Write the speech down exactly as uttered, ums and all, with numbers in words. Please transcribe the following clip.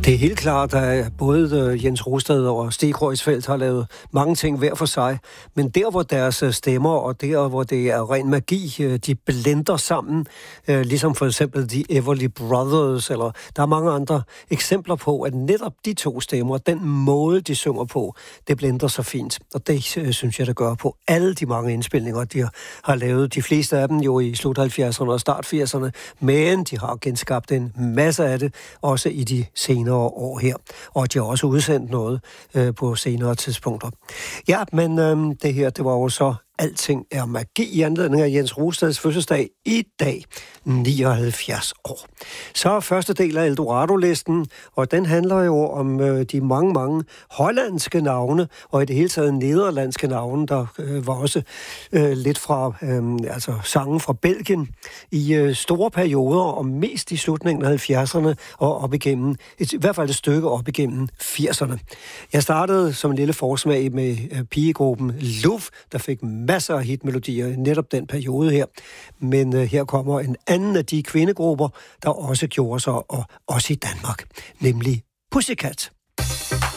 Det er helt klart, at både Jens Rosted og Stig Kreuzfeldt har lavet mange ting hver for sig, men der, hvor deres stemmer og der, hvor det er ren magi, de blender sammen, ligesom for eksempel The Everly Brothers, eller der er mange andre eksempler på, at netop de to stemmer, den måde, de synger på, det blender så fint. Og det synes jeg, det gør på alle de mange indspilninger, de har lavet. De fleste af dem jo i slut halvfjerdserne og start firserne, men de har genskabt en masse af det, også i de senere år her. Og de har også udsendt noget øh, på senere tidspunkter. Ja, men øh, det her, det var jo så Alting er magi i anledning af Jens Rosteds fødselsdag i dag, nioghalvfjerds år. Så er første del af Eldorado-listen, og den handler jo om øh, de mange, mange hollandske navne, og i det hele taget nederlandske navne, der øh, var også øh, lidt fra øh, altså sange fra Belgien i øh, store perioder, og mest i slutningen af halvfjerdserne og op igennem, et, i hvert fald et stykke op igennem firserne. Jeg startede som en lille forsmag med øh, pigegruppen Love, der fik masser af hitmelodier i netop den periode her. Men øh, her kommer en anden af de kvindegrupper, der også gjorde sig, og også i Danmark, nemlig Pussycat.